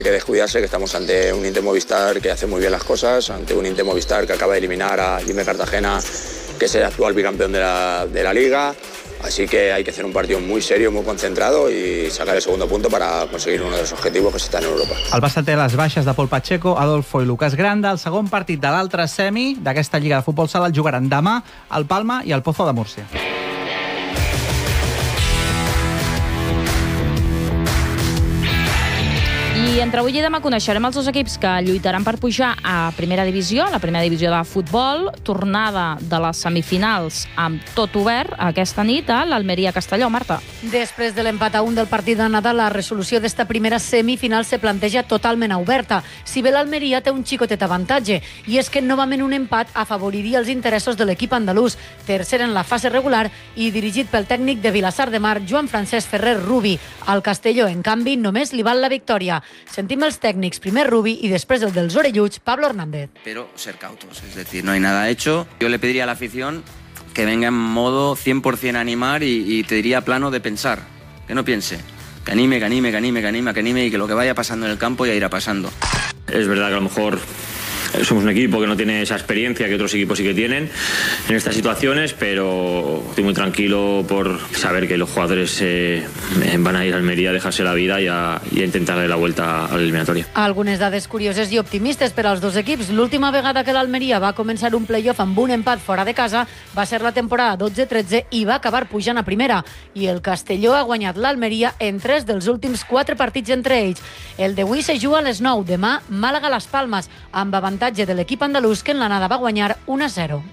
Hay que descuidarse, que estamos ante un Inter Movistar que hace muy bien las cosas, ante un Inter Movistar que acaba de eliminar a Jimmy Cartagena, que es el actual bicampeón de la Liga. Así que hay que hacer un partido muy serio, muy concentrado y sacar el segundo punto para conseguir uno de los objetivos que se está en Europa. El Barça té les baixes de Pol Pacheco, Adolfo i Lucas Granda. El segon partit de l'altre semi d'aquesta Lliga de Futbol Sala el jugaran demà el Palma i el Pozo de Múrcia. I entre avui i demà coneixerem els dos equips que lluitaran per pujar a primera divisió, la primera divisió de futbol, tornada de les semifinals amb tot obert aquesta nit a l'Almeria-Castelló. Marta. Després de l'empat a 1 del partit de Nadal, la resolució d'esta primera semifinal se planteja totalment oberta. Si bé l'Almeria té un xicotet avantatge, i és que novament un empat afavoriria els interessos de l'equip andalús, tercer en la fase regular i dirigit pel tècnic de Vilassar de Mar, Joan Francesc Ferrer Rubi. Al Castelló, en canvi, només li val la victòria. Sentim els técnicos, primer Rubi y después el dels orelluts, Pablo Hernández. Pero ser cautos, es decir, no hay nada hecho. Yo le pediría a la afición que venga en modo 100% animar y te diría plano de pensar, que no piense, que anime y que lo que vaya pasando en el campo ya irá pasando. Es verdad que a lo mejor somos un equipo que no tiene esa experiencia que otros equipos sí que tienen en estas situaciones, pero estoy muy tranquilo por saber que los jugadores van a ir a Almería a dejarse la vida y a intentar dar la vuelta a la eliminatoria. Algunes dades curioses i optimistes per als dos equips. L'última vegada que l'Almeria va començar un playoff amb un empat fora de casa va ser la temporada 12-13 i va acabar pujant a primera. I el Castelló ha guanyat l'Almeria en 3 dels últims 4 partits entre ells. El d'avui se juga a les 9. Demà, Màlaga-Las Palmas, amb avantatge de l'equip andalús que en l'anada va guanyar 1-0.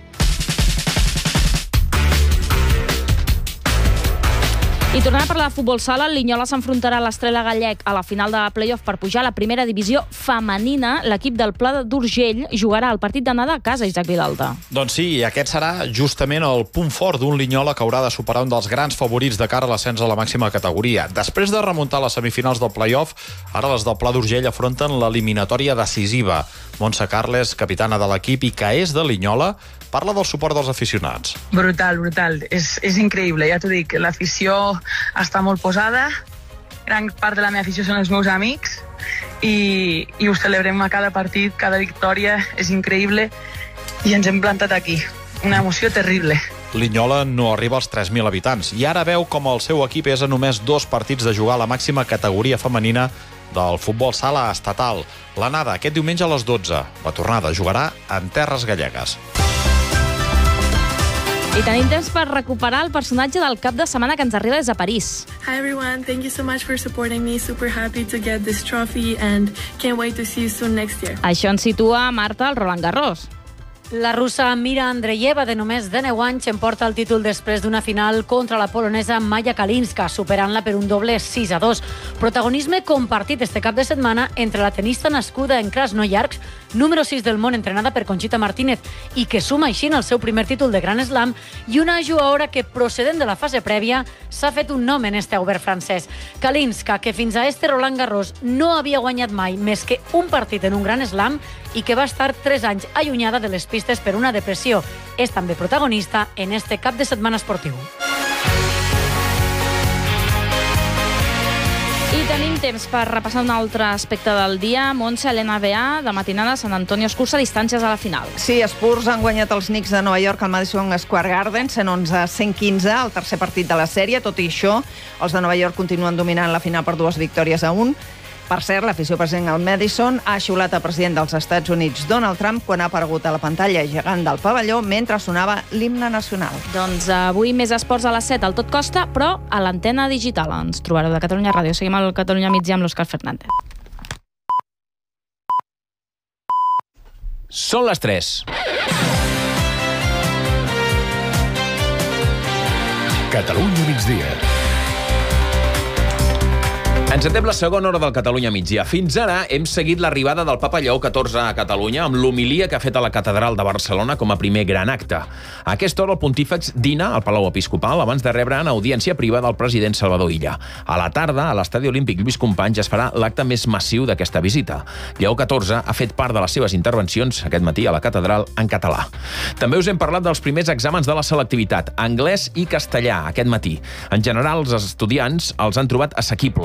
I tornant a parlar de futbol sala, el Linyola s'enfrontarà a l'Estrela Gallec a la final de playoff per pujar a la primera divisió femenina. L'equip del Pla d'Urgell jugarà el partit d'anada a casa, Isaac Vilalta. Doncs sí, i aquest serà justament el punt fort d'un Linyola que haurà de superar un dels grans favorits de cara a l'ascens a la màxima categoria. Després de remuntar les semifinals del playoff, ara les del Pla d'Urgell afronten l'eliminatòria decisiva. Montse Carles, capitana de l'equip i que és de Linyola, parla del suport dels aficionats. Brutal. És increïble, ja t'ho dic. L'afició està molt posada, gran part de la meva afició són els meus amics i ho celebrem a cada partit, cada victòria, és increïble i ens hem plantat aquí. Una emoció terrible. Linyola no arriba als 3.000 habitants i ara veu com el seu equip és a només 2 partits de jugar a la màxima categoria femenina del futbol sala estatal. L'anada aquest diumenge a les 12. La tornada jugarà en terres gallegues. I tenim temps per recuperar el personatge del cap de setmana que ens arriba des de París. Hi everyone, thank you so much for supporting me. Super happy to get this trophy and can't wait to see you soon next year. Això ens situa, Marta, el Roland Garros. La russa Mira Andreeva, de només 19 anys, emporta el títol després d'una final contra la polonesa Maja Kalinska, superant-la per un doble 6-2. Protagonisme compartit este cap de setmana entre la tenista nascuda en Krasnoyarsk, número 6 del món, entrenada per Conchita Martínez, i que suma així el seu primer títol de Grand Slam, i una jugadora que, procedent de la fase prèvia, s'ha fet un nom en este obert francès. Kalinska, que fins a este Roland Garros no havia guanyat mai més que un partit en un Grand Slam i que va estar 3 anys allunyada de les pistes per una depressió, és també protagonista en este cap de setmana esportiu. I tenim temps per repassar un altre aspecte del dia. Montse, l'NBA, de matinada, Sant Antonio escurça distàncies a la final. Sí, Spurs han guanyat els Knicks de Nova York al Madison Square Garden, 111-115, el tercer partit de la sèrie. Tot i això, els de Nova York continuen dominant la final per 2 victòries a 1. Per cert, l'afició present al Madison ha xiulat el president dels Estats Units, Donald Trump, quan ha aparegut a la pantalla gegant del pavelló mentre sonava l'himne nacional. Doncs avui més esports a les 7 al Tot Costa, però a l'antena digital. Ens trobareu de Catalunya Ràdio. Seguim al Catalunya Migdia amb l'Òscar Fernández. Són les 3. Catalunya Migdia. Encetem la segona hora del Catalunya Migdia. Fins ara hem seguit l'arribada del Papa Lleó XIV a Catalunya amb l'homilia que ha fet a la Catedral de Barcelona com a primer gran acte. A aquesta hora el pontífex dina al Palau Episcopal abans de rebre en audiència privada el president Salvador Illa. A la tarda, a l'Estadi Olímpic Lluís Companys es farà l'acte més massiu d'aquesta visita. Lleó XIV ha fet part de les seves intervencions aquest matí a la Catedral en català. També us hem parlat dels primers exàmens de la selectivitat, anglès i castellà, aquest matí. En general, els estudiants els han trobat assequibles. Això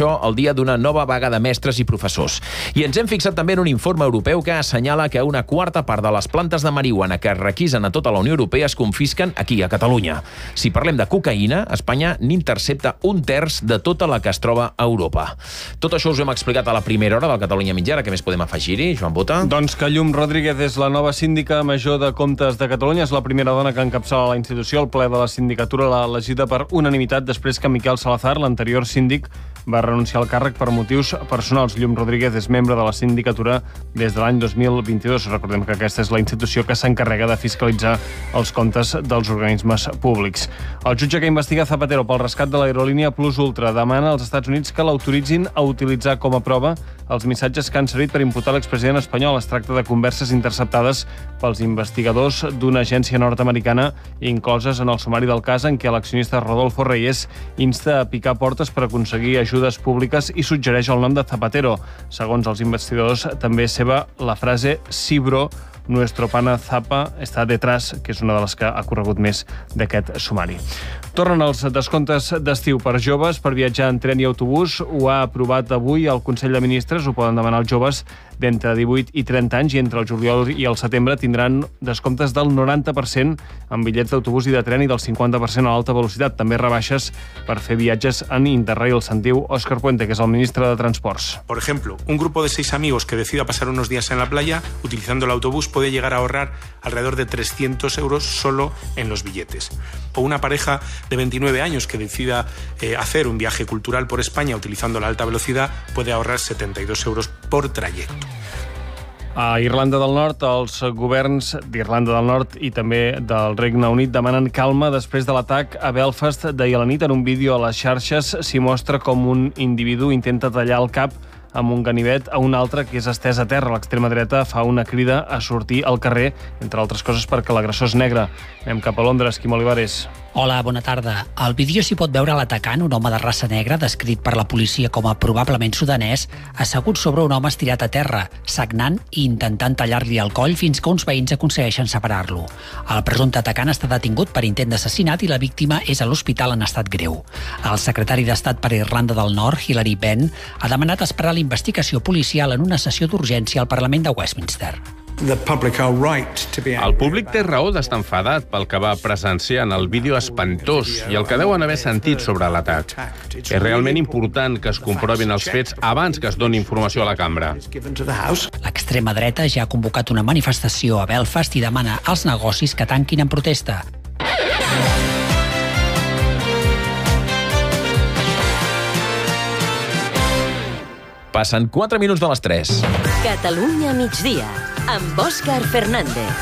això el dia d'una nova vaga de mestres i professors. I ens hem fixat també en un informe europeu que assenyala que una quarta part de les plantes de marihuana que es requisen a tota la Unió Europea es confisquen aquí, a Catalunya. Si parlem de cocaïna, Espanya n'intercepta 1/3 de tota la que es troba a Europa. Tot això us ho hem explicat a la primera hora del Catalunya Mitjana. Què més podem afegir-hi, Joan Bota? Doncs que Llum Rodríguez és la nova síndica major de Comptes de Catalunya. És la primera dona que encapçala la institució. El ple de la sindicatura l'ha elegida per unanimitat després que Miquel Salazar, l'anterior síndic, va renunciar al càrrec per motius personals. Llum Rodríguez és membre de la sindicatura des de l'any 2022. Recordem que aquesta és la institució que s'encarrega de fiscalitzar els comptes dels organismes públics. El jutge que investiga Zapatero pel rescat de l'aerolínia Plus Ultra demana als Estats Units que l'autoritzin a utilitzar com a prova els missatges que han servit per imputar l'expresident espanyol. Es tracta de converses interceptades pels investigadors d'una agència nord-americana incloses en el sumari del cas en què l'accionista Rodolfo Reyes insta a picar portes per aconseguir ajudes públiques i suggereix el nom de Zapatero. Segons els investigadors, també és seva la frase «Sí, bro, nuestro pana Zapa està detrás», que és una de les que ha corregut més d'aquest sumari. Tornen els descomptes d'estiu per joves per viatjar en tren i autobús. Ho ha aprovat avui el Consell de Ministres. Ho poden demanar els joves d'entre 18 i 30 anys i entre el juliol i el setembre tindran descomptes del 90% en bitllets d'autobús i de tren i del 50% a l'alta velocitat. També rebaixes per fer viatges en Interrail. Sentiu Òscar Puente, que és el ministre de Transports. Por ejemplo, un grupo de 6 amigos que decida pasar unos días en la playa utilizando el autobús puede llegar a ahorrar alrededor de 300 euros solo en los billetes. O una pareja de 29 años que decida hacer un viaje cultural por España utilizando la alta velocidad puede ahorrar 72 euros por trayecto. A Irlanda del Nord, els governs d'Irlanda del Nord i també del Regne Unit demanen calma després de l'atac a Belfast d'ahir a la nit. En un vídeo a les xarxes s'hi mostra com un individu intenta tallar el cap amb un ganivet a un altre que és estès a terra. L'extrema dreta fa una crida a sortir al carrer, entre altres coses perquè l'agressor és negre. Anem cap a Londres, Quim Olivares. Hola, bona tarda. Al vídeo s'hi pot veure l'atacant, un home de raça negra, descrit per la policia com a probablement sudanès, assegut sobre un home estirat a terra, sagnant i intentant tallar-li el coll fins que uns veïns aconsegueixen separar-lo. El presumpte atacant està detingut per intent d'assassinat i la víctima és a l'hospital en estat greu. El secretari d'Estat per Irlanda del Nord, Hilary Benn, ha demanat esperar la investigació policial en una sessió d'urgència al Parlament de Westminster. El públic té raó d'estar enfadat pel que va presenciar en el vídeo espantós i el que deuen haver sentit sobre l'atac. És realment important que es comprovin els fets abans que es doni informació a la cambra. L'extrema dreta ja ha convocat una manifestació a Belfast i demana als negocis que tanquin en protesta. Passen 4 minuts de les 3. Catalunya migdia, amb Òscar Fernández.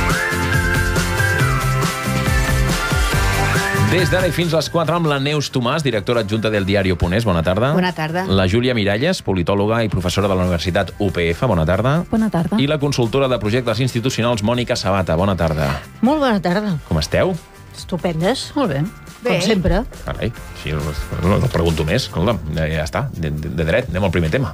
Des d'ara i fins a les 4 amb la Neus Tomàs, directora adjunta del Diario.es. Bona tarda. Bona tarda. La Júlia Miralles, politòloga i professora de la Universitat UPF. Bona tarda. Bona tarda. I la consultora de projectes institucionals, Mònica Sabata. Bona tarda. Molt bona tarda. Com esteu? Estupendes. Molt bé. Com sempre. Carai, sí, no pregunto més. Escolta, ja està, de dret. Anem al primer tema.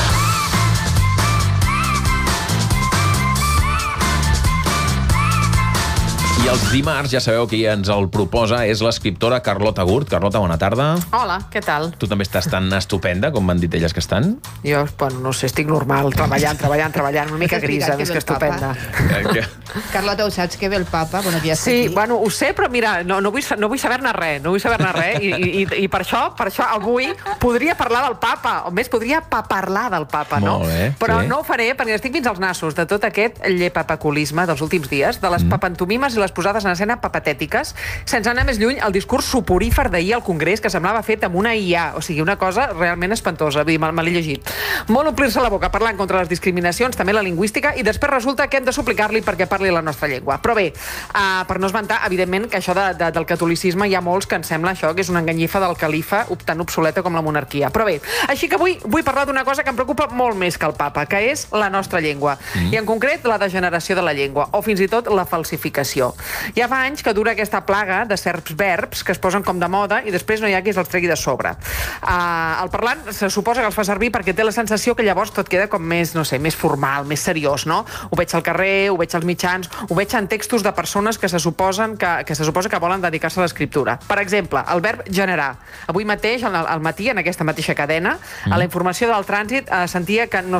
I els dimarts, ja sabeu qui ens el proposa, és l'escriptora Carlota Gurt. Carlota, bona tarda. Hola, què tal? Tu també estàs tan estupenda, com m'han dit elles que estan? Jo, bueno, no sé, estic normal, treballant, una mica grisa, més que estupenda. Carlota, ho saps que ve el papa? Bueno, ja sí, bueno, ho sé, però mira, no vull saber-ne res, i per això avui podria parlar del papa, o més, podria parlar del papa, no? Molt bé, però sí. no ho faré, perquè estic fins als nassos de tot aquest llepapaculisme dels últims dies, de les papantomimes i les posades en escena papatètiques, sense anar més lluny, el discurs soporífer d'ahir al Congrés, que semblava fet amb una IA, o sigui, una cosa realment espantosa, vull dir, me l'he llegit. Molt omplir-se la boca parlant contra les discriminacions, també la lingüística, i després resulta que hem de suplicar-li perquè parli la nostra llengua. Però bé, per no esmentar, evidentment, que això del catolicisme hi ha molts que ens sembla això, que és una enganyifa del califa tan obsoleta com la monarquia. Però bé, així que avui vull parlar d'una cosa que em preocupa molt més que el papa, que és la nostra llengua. I en concret, la degeneració de la llengua, o fins i tot la falsificació. Ja fa anys que dura aquesta plaga de certs verbs que es posen com de moda i després no hi ha qui els tregui de sobre. El parlant se suposa que els fa servir perquè té la sensació que llavors tot queda com més, no sé, més formal, més seriós, no? Ho veig al carrer, ho veig als mitjans, ho veig en textos de persones que se suposa que volen dedicar-se a l'escriptura. Per exemple, el verb generar. Avui mateix, al matí, en aquesta mateixa cadena, a la informació del trànsit sentia que no